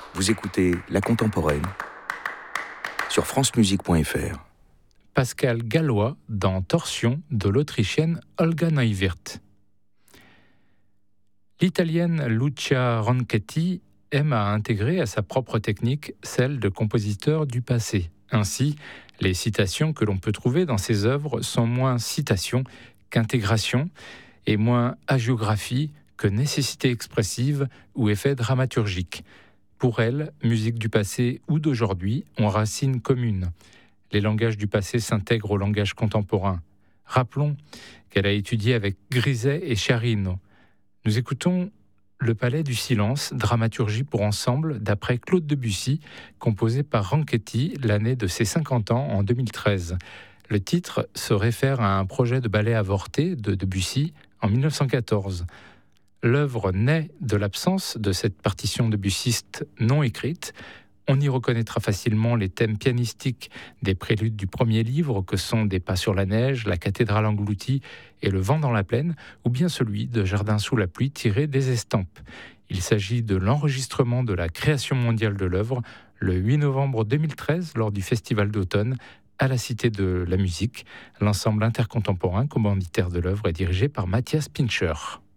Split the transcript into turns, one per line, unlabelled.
Vous écoutez La Contemporaine sur francemusique.fr.
Pascal Gallois dans Torsion de l'Autrichienne Olga Neuwirth. L'Italienne Lucia Ronchetti aime à intégrer à sa propre technique celle de compositeur du passé. Ainsi, les citations que l'on peut trouver dans ses œuvres sont moins citations qu'intégration et moins hagiographie que nécessité expressive ou effet dramaturgique. Pour elle, musique du passé ou d'aujourd'hui ont racines communes. Les langages du passé s'intègrent au langage contemporain. Rappelons qu'elle a étudié avec Griset et Sciarrino. Nous écoutons Le Palais du Silence, dramaturgie pour ensemble d'après Claude Debussy, composé par Ronchetti l'année de ses 50 ans en 2013. Le titre se réfère à un projet de ballet avorté de Debussy en 1914. L'œuvre naît de l'absence de cette partition debussiste non écrite. On y reconnaîtra facilement les thèmes pianistiques des préludes du premier livre que sont Des pas sur la neige, La cathédrale engloutie et Le vent dans la plaine, ou bien celui de Jardin sous la pluie tiré des estampes. Il s'agit de l'enregistrement de la création mondiale de l'œuvre le 8 novembre 2013 lors du Festival d'automne à la Cité de la Musique. L'ensemble intercontemporain commanditaire de l'œuvre est dirigé par Matthias Pincher.